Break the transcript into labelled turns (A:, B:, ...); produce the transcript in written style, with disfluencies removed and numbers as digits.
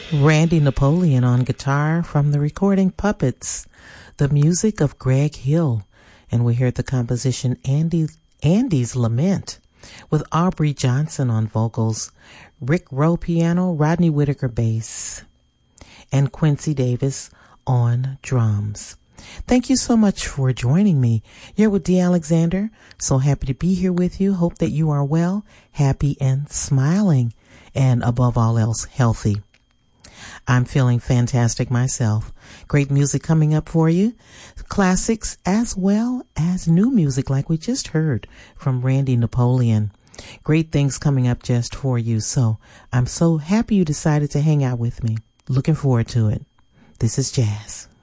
A: Randy Napoleon on guitar from the recording Puppets, the music of Greg Hill, and we heard the composition Andy's Lament with Aubrey Johnson on vocals, Rick Rowe piano, Rodney Whitaker bass, and Quincy Davis on drums. Thank you so much for joining me. You're with Dee Alexander. So happy to be here with you. Hope that you are well, happy, and smiling, and above all else, healthy. I'm feeling fantastic myself. Great music coming up for you. Classics as well as new music like we just heard from Randy Napoleon. Great things coming up just for you. So I'm so happy you decided to hang out with me. Looking forward to it. This is Jazz.